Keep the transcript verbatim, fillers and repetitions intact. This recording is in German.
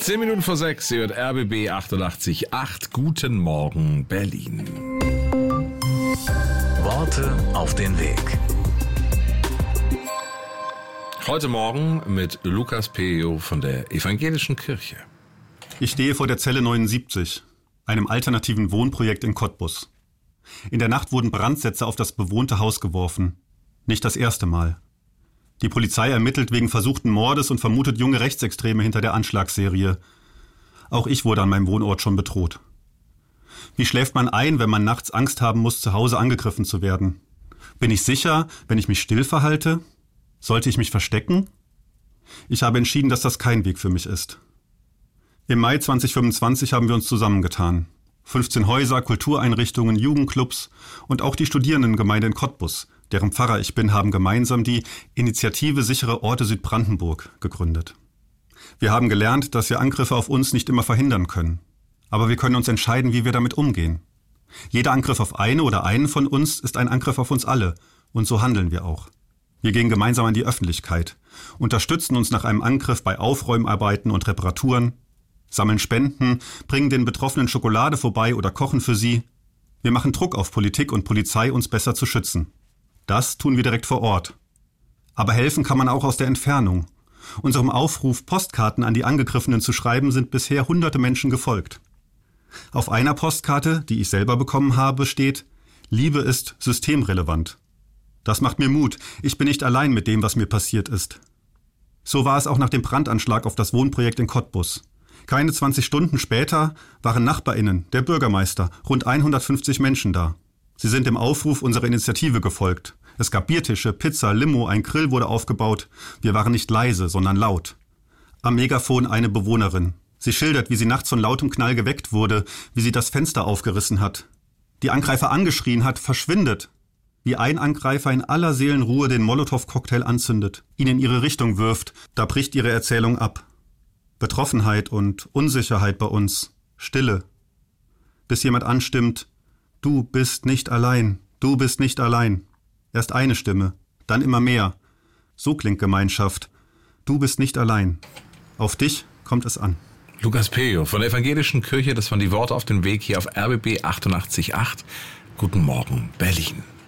Zehn Minuten vor sechs, ihr hört R B B achtundachtzig Komma acht. Guten Morgen, Berlin. Worte auf den Weg. Heute Morgen mit Lukas Pejo von der Evangelischen Kirche. Ich stehe vor der Zelle neunundsiebzig, einem alternativen Wohnprojekt in Cottbus. In der Nacht wurden Brandsätze auf das bewohnte Haus geworfen. Nicht das erste Mal. Die Polizei ermittelt wegen versuchten Mordes und vermutet junge Rechtsextreme hinter der Anschlagsserie. Auch ich wurde an meinem Wohnort schon bedroht. Wie schläft man ein, wenn man nachts Angst haben muss, zu Hause angegriffen zu werden? Bin ich sicher, wenn ich mich still verhalte? Sollte ich mich verstecken? Ich habe entschieden, dass das kein Weg für mich ist. Im Mai zweitausendfünfundzwanzig haben wir uns zusammengetan. fünfzehn Häuser, Kultureinrichtungen, Jugendclubs und auch die Studierendengemeinde in Cottbus, deren Pfarrer ich bin, haben gemeinsam die Initiative Sichere Orte Südbrandenburg gegründet. Wir haben gelernt, dass wir Angriffe auf uns nicht immer verhindern können. Aber wir können uns entscheiden, wie wir damit umgehen. Jeder Angriff auf eine oder einen von uns ist ein Angriff auf uns alle. Und so handeln wir auch. Wir gehen gemeinsam an die Öffentlichkeit, unterstützen uns nach einem Angriff bei Aufräumarbeiten und Reparaturen, sammeln Spenden, bringen den Betroffenen Schokolade vorbei oder kochen für sie. Wir machen Druck auf Politik und Polizei, uns besser zu schützen. Das tun wir direkt vor Ort. Aber helfen kann man auch aus der Entfernung. Unserem Aufruf, Postkarten an die Angegriffenen zu schreiben, sind bisher hunderte Menschen gefolgt. Auf einer Postkarte, die ich selber bekommen habe, steht: Liebe ist systemrelevant. Das macht mir Mut. Ich bin nicht allein mit dem, was mir passiert ist. So war es auch nach dem Brandanschlag auf das Wohnprojekt in Cottbus. Keine zwanzig Stunden später waren NachbarInnen, der Bürgermeister, rund hundertfünfzig Menschen da. Sie sind dem Aufruf unserer Initiative gefolgt. Es gab Biertische, Pizza, Limo, ein Grill wurde aufgebaut. Wir waren nicht leise, sondern laut. Am Megafon eine Bewohnerin. Sie schildert, wie sie nachts von lautem Knall geweckt wurde, wie sie das Fenster aufgerissen hat. Die Angreifer angeschrien hat: Verschwindet! Wie ein Angreifer in aller Seelenruhe den Molotow-Cocktail anzündet, ihn in ihre Richtung wirft, da bricht ihre Erzählung ab. Betroffenheit und Unsicherheit bei uns. Stille. Bis jemand anstimmt: Du bist nicht allein, du bist nicht allein. Erst eine Stimme, dann immer mehr. So klingt Gemeinschaft. Du bist nicht allein. Auf dich kommt es an. Lukas Pejo von der Evangelischen Kirche, das waren die Worte auf den Weg hier auf R B B achtundachtzig Komma acht. Guten Morgen, Berlin.